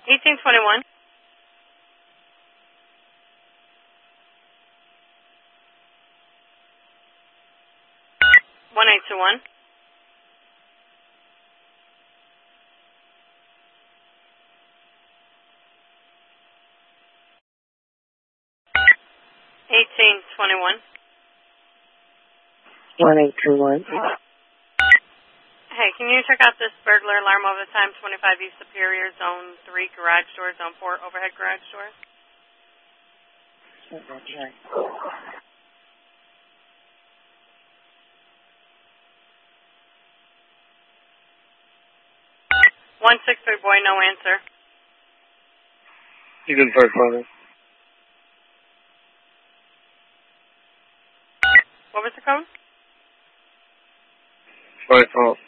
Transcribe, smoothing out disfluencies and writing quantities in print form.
1821. 1821. 1821. 1821. Hey, can you check out this burglar alarm over time, 25 East Superior, Zone 3 garage door, Zone 4 overhead garage door? Okay. 163 boy, no answer. You can start calling. What was the code? Sorry, call.